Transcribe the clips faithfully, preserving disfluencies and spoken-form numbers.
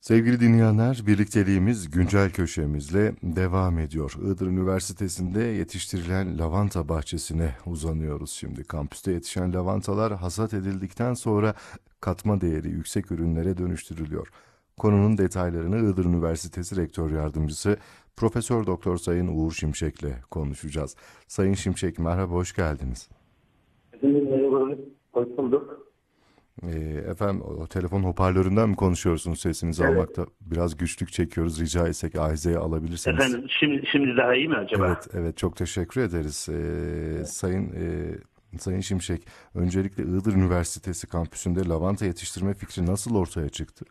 Sevgili dinleyenler, birlikteliğimiz güncel köşemizle devam ediyor. Iğdır Üniversitesi'nde yetiştirilen lavanta bahçesine uzanıyoruz şimdi. Kampüste yetişen lavantalar hasat edildikten sonra katma değeri yüksek ürünlere dönüştürülüyor. Konunun detaylarını Iğdır Üniversitesi Rektör Yardımcısı Profesör Doktor Sayın Uğur Şimşek'le konuşacağız. Sayın Şimşek, merhaba, hoş geldiniz. Efendim merhaba, hoş bulduk. Ee, efendim, o telefon hoparlöründen mi konuşuyorsunuz? Sesinizi Evet. almakta biraz güçlük çekiyoruz. Rica etsek ahizeye alabilirseniz. Efendim şimdi şimdi daha iyi mi acaba? Evet, evet, çok teşekkür ederiz. Ee, Sayın e, Sayın Şimşek, öncelikle Iğdır Üniversitesi kampüsünde lavanta yetiştirme fikri nasıl ortaya çıktı?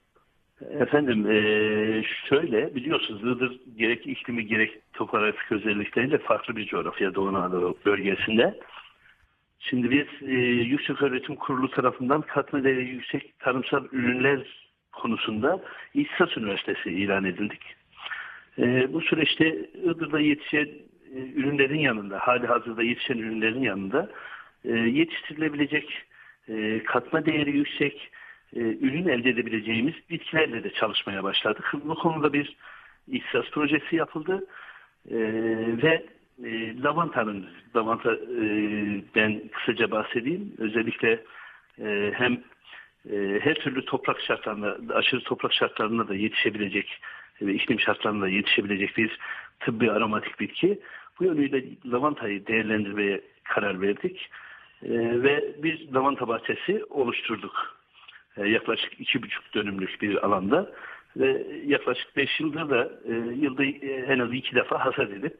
Efendim eee, şöyle biliyorsunuz Iğdır gerek iklimi gerek topografik özellikleriyle farklı bir coğrafya Doğu Anadolu bölgesinde. Şimdi biz eee Yükseköğretim Kurulu tarafından katma değeri yüksek tarımsal ürünler konusunda İhtisas Üniversitesi ilan edildik. Eee, bu süreçte Iğdır'da yetişen e, ürünlerin yanında, hali hazırda yetişen ürünlerin yanında e, yetiştirilebilecek e, katma değeri yüksek e, ürün elde edebileceğimiz bitkilerle de çalışmaya başladık. Bu konuda bir ihtisas projesi yapıldı. E, ve e, lavantanın, lavanta e, ben kısaca bahsedeyim. Özellikle e, hem e, her türlü toprak şartlarında, aşırı toprak şartlarında da yetişebilecek ve iklim şartlarında yetişebilecek bir tıbbi aromatik bitki. Bu yönüyle lavantayı değerlendirmeye karar verdik. E, ve bir lavanta bahçesi oluşturduk. E, yaklaşık iki buçuk dönümlük bir alanda ve yaklaşık beş yıldır da e, yılda e, en az iki defa hasat edip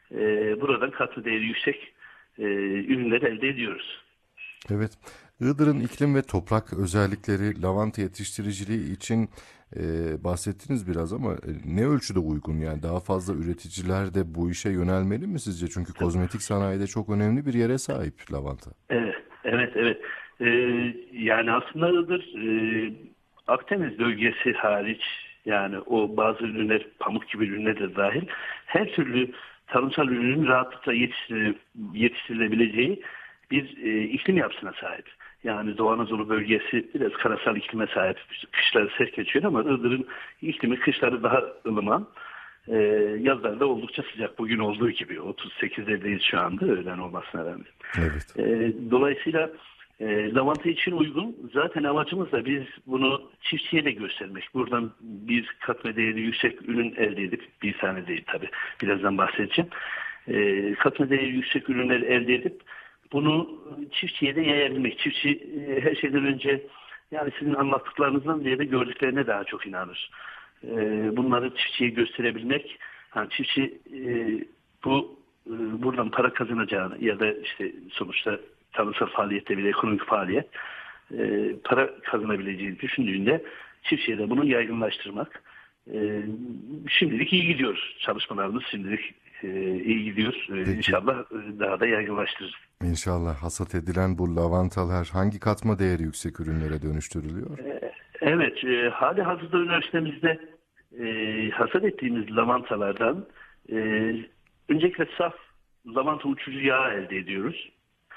e, buradan katı değeri yüksek e, ürünler elde ediyoruz. Evet, Iğdır'ın iklim ve toprak özellikleri lavanta yetiştiriciliği için e, bahsettiniz biraz ama e, ne ölçüde uygun, yani daha fazla üreticiler de bu işe yönelmeli mi sizce? Çünkü kozmetik sanayide çok önemli bir yere sahip lavanta. Evet, evet, evet. E, yani aslında Iğdır e, Akdeniz bölgesi hariç yani o bazı ürünler pamuk gibi ürünler de dahil her türlü tarımsal ürünün rahatlıkla yetiştire- yetiştirilebileceği bir e, iklim yapısına sahip. Yani Doğu Anadolu bölgesi biraz karasal iklime sahip. Kışları sert geçiyor ama Iğdır'ın iklimi kışları daha ılıman. E, yazlarda oldukça sıcak. Bugün olduğu gibi otuz sekizlerdeyiz şu anda öğlen olmasına rağmen. Evet. E, dolayısıyla e, lavanta için uygun. Zaten amacımız da biz bunu çiftçiye de göstermek. Buradan bir katma değeri yüksek ürün elde edip, bir tane değil tabii, birazdan bahsedeceğim. E, katma değeri yüksek ürünler elde edip bunu çiftçiye de yayabilmek. Çiftçi e, her şeyden önce yani sizin anlattıklarınızdan ziyade gördüklerine daha çok inanır. E, bunları çiftçiye gösterebilmek, yani çiftçi e, bu e, buradan para kazanacağını ya da işte sonuçta tarımsal faaliyette bir ekonomik faaliyet e, para kazanabileceğini düşündüğünde çiftçiye de bunu yaygınlaştırmak. E, şimdilik iyi gidiyoruz. Çalışmalarımız şimdilik e, iyi gidiyor. E, Peki, inşallah e, daha da yaygınlaştırırız. inşallah hasat edilen bu lavantalar hangi katma değeri yüksek ürünlere dönüştürülüyor? E, evet, e, hali hazırda üniversitemizde e, hasat ettiğimiz lavantalardan e, öncelikle saf lavanta uçucu yağı elde ediyoruz.